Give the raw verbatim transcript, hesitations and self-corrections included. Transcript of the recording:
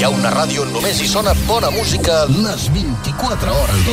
ha una ràdio on només hi sona bona música les vint-i-quatre hores del